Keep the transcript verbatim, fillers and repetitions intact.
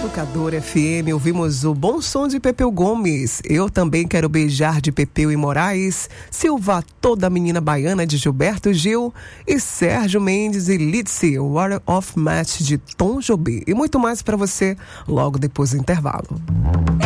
Educador F M, ouvimos o bom som de Pepeu Gomes. Eu também quero beijar de Pepeu e Moraes, Silva, toda menina baiana de Gilberto Gil e Sérgio Mendes e Litzy, Water of Match de Tom Jobim. E muito mais para você logo depois do intervalo.